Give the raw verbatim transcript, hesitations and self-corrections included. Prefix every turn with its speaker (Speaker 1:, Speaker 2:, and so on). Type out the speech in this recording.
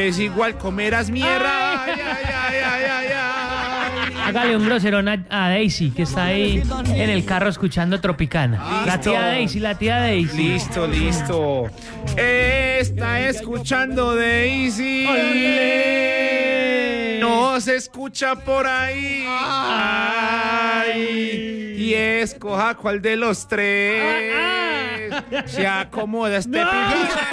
Speaker 1: pues igual comerás mierda. Ay, ay, ay, ay, ay, ay.
Speaker 2: Hágale un groserón a, a Daisy, que está ahí en el carro escuchando Tropicana.
Speaker 1: Listo.
Speaker 2: La tía Daisy, la tía Daisy.
Speaker 1: Listo, listo. Está escuchando Daisy.
Speaker 2: ¡Olé!
Speaker 1: No se escucha por ahí. Ay. Y escoja cuál de los tres se acomoda este
Speaker 2: No.
Speaker 1: pijama.